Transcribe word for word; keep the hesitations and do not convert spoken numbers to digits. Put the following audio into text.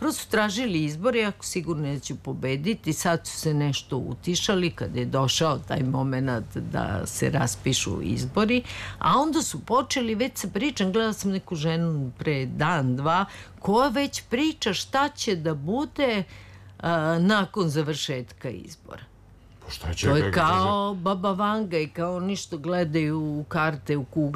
Prvo su tražili izbori, ako sigurno da ću pobediti, sad su se nešto utišali kad je došao taj moment da se raspišu izbori, a onda su počeli već sa pričam, gledala sam neku ženu pre dan, dva, koja već priča šta će da bude a, nakon završetka izbora. Šta će, to je kao Baba Vanga i kao oni što gledaju u karte u kugli